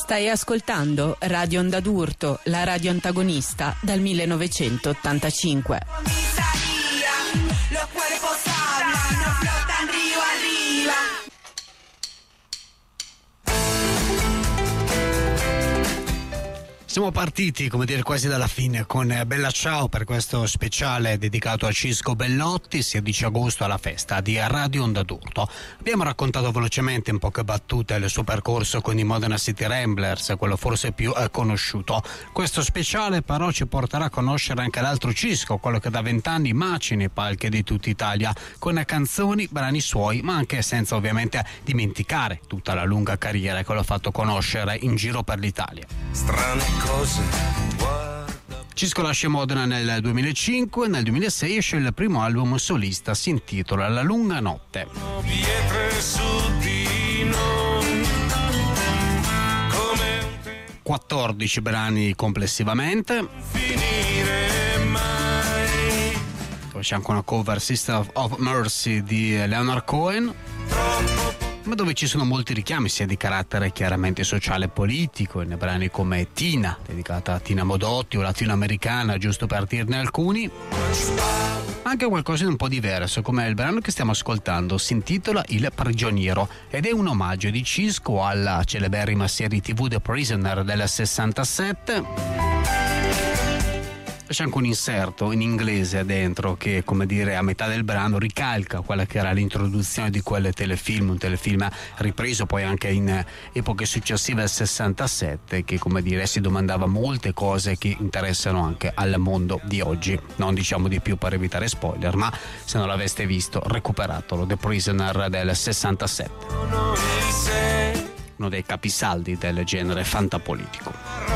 Stai ascoltando Radio Onda d'Urto, la radio antagonista dal 1985. Siamo partiti, come dire, quasi dalla fine con Bella Ciao per questo speciale dedicato a Cisco Bellotti, 16 agosto alla festa di Radio Onda d'Urto. Abbiamo raccontato velocemente in poche battute il suo percorso con i Modena City Ramblers, quello forse più conosciuto. Questo speciale però ci porterà a conoscere anche l'altro Cisco, quello che da 20 anni macina i palchi di tutta Italia con canzoni, brani suoi, ma anche senza ovviamente dimenticare tutta la lunga carriera che l'ha fatto conoscere in giro per l'Italia. Strane cose. Cisco lascia Modena nel 2005, nel 2006 esce il primo album solista, si intitola La lunga notte. Pietre su di noi. 14 brani complessivamente. Finire mai. C'è anche una cover, Sister of Mercy di Leonard Cohen, ma dove ci sono molti richiami sia di carattere chiaramente sociale e politico, in brani come Tina, dedicata a Tina Modotti, o Latinoamericana, giusto per dirne alcuni. Anche qualcosa di un po' diverso, come il brano che stiamo ascoltando, si intitola Il prigioniero ed è un omaggio di Cisco alla celeberrima serie TV The Prisoner del 67. C'è anche un inserto in inglese dentro che, come dire, a metà del brano ricalca quella che era l'introduzione di quel telefilm, un telefilm ripreso poi anche in epoche successive al 67, che, come dire, si domandava molte cose che interessano anche al mondo di oggi. Non diciamo di più per evitare spoiler, ma se non l'aveste visto, recuperatelo, The Prisoner del 67. Uno dei capisaldi del genere fantapolitico.